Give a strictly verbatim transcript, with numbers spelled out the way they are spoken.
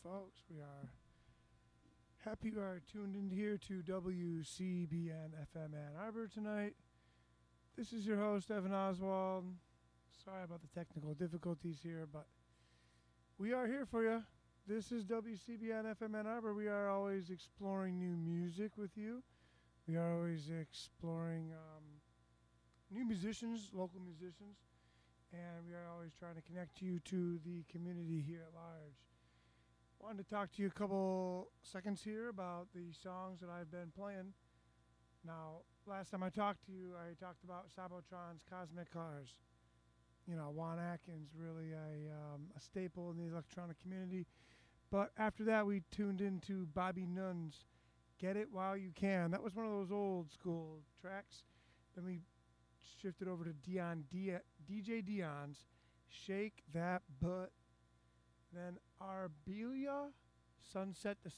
folks. We are happy you are tuned in here to W C B N F M Ann Arbor tonight. This is your host, Evan Oswald. Sorry about the technical difficulties here, but we are here for you. This is W C B N F M Ann Arbor. We are always exploring new music with you. We are always exploring um, new musicians, local musicians, and we are always trying to connect you to the community here at large. Wanted to talk to you a couple seconds here about the songs that I've been playing. Now, last time I talked to you, I talked about Sabotron's Cosmic Cars. You know, Juan Atkins, really a, um, a staple in the electronic community. But after that, we tuned into Bobby Nunn's Get It While You Can. That was one of those old school tracks. Then we shifted over to Dion D- DJ Dion's Shake That Butt. Then Arbelia, Sunset the